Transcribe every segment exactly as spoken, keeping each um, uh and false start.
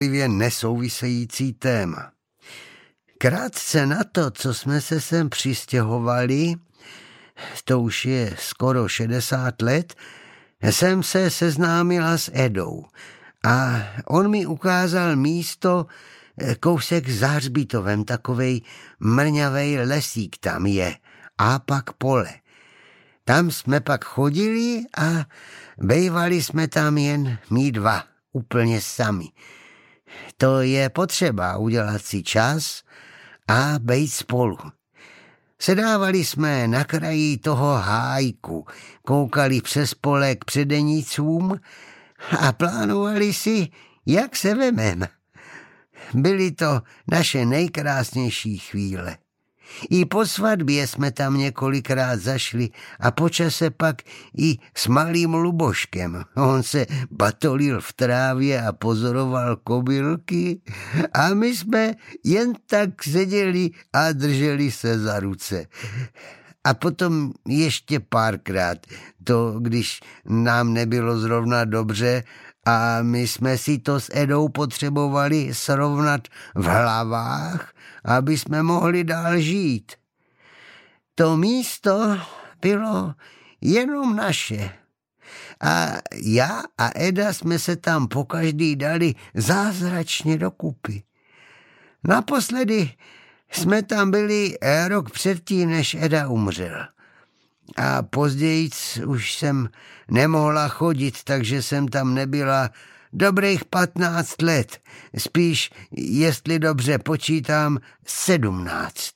nesouvisející téma. Krátce na to, co jsme se sem přistěhovali, to už je skoro šedesát let, jsem se seznámila s Edou a on mi ukázal místo kousek za hřbitovem, takovej mrňavej lesík tam je a pak pole. Tam jsme pak chodili a bejvali jsme tam jen my dva, úplně sami. To je potřeba udělat si čas a bejt spolu. Sedávali jsme na kraji toho hájku, koukali přes pole k předenicům a plánovali si, jak se vemem. Byly to naše nejkrásnější chvíle. I po svatbě jsme tam několikrát zašli a po čase pak i s malým Luboškem. On se batolil v trávě a pozoroval kobylky a my jsme jen tak seděli a drželi se za ruce. A potom ještě párkrát, to když nám nebylo zrovna dobře a my jsme si to s Edou potřebovali srovnat v hlavách, aby jsme mohli dál žít. To místo bylo jenom naše. A já a Eda jsme se tam pokaždý dali zázračně dokupy. Naposledy jsme tam byli rok předtím, než Eda umřel. A později už jsem nemohla chodit, takže jsem tam nebyla dobrých patnáct let. Spíš, jestli dobře počítám, sedmnáct.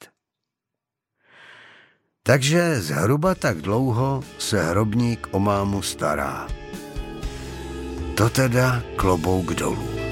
Takže zhruba tak dlouho se hrobník o mámu stará. To teda klobouk dolů.